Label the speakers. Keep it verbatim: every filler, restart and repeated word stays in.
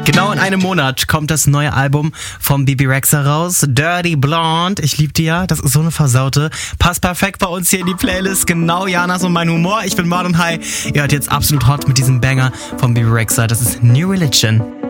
Speaker 1: Genau in einem Monat kommt das neue Album von Bebe Rexha raus. Dirty Blonde. Ich lieb die ja. Das ist so eine Versaute. Passt perfekt bei uns hier in die Playlist. Genau Janas und mein Humor. Ich bin Marlon High. Ihr hört jetzt absolut hot mit diesem Banger von Bebe Rexha. Das ist New Religion.